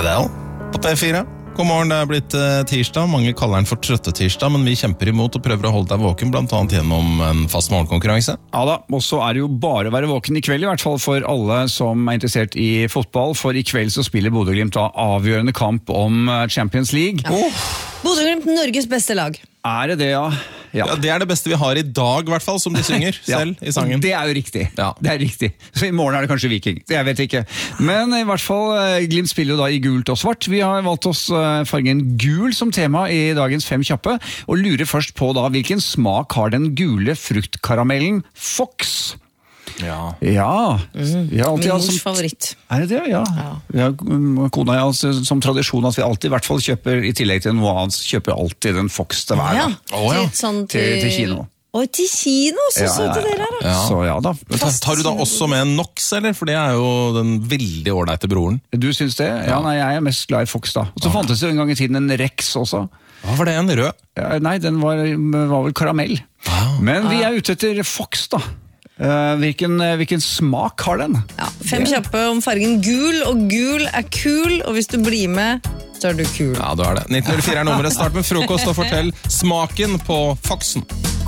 Adele på P4. God morgen, det blitt tirsdag. Mange kaller den for trøttetirsdag, men vi kjemper imot og prøver å holde deg våken, blant annet gjennom en fast morgenkonkurranse. Ja da, og så det jo bare å være våken i kveld, i hvert fall for alle som interessert i fotball, for i kveld så spiller Bodø Glimt da avgjørende kamp om Champions League. Ja. Bodø Glimt, Norges beste lag. Det det, ja? Ja, det det beste vi har i dag, i hvert fall, som de synger selv i sangen. Det jo riktig. Ja. Det riktig. Så i morgen det kanskje Viking. Jeg vet ikke. Men i hvert fall, Glimt spiller jo da i gult og svart. Vi har valgt oss fargen gul som tema i dagens 5 kjappe, og lurer først på da hvilken smak har den gule fruktkaramellen Fox? Ja. Ja. Min mors favoritt. Det det? Ja. Kona som tradisjon at vi alltid i hvert fall kjøper, i tillegg til noe annet, kjøper alltid en Fox til hver dag. Til kino. Til kino, så søte dere da. Ja. Så ja da. Tar du da også med en Nox, eller? For det jo den veldig ordentlige broren. Du synes det? Ja, nei, jeg mest glad i Fox da. Og så fantes det en gang i tiden en Rex også. Hva var det, en rød? Nei, den var vel karamell. Men vi ute etter Fox da. Hvilken smak har den? Ja, 5 kjappe om fargen gul, og gul kul, og hvis du blir med, så du kul. Ja, du det. 1904 nummeret. Start med frokost og fortell smaken på Foxen.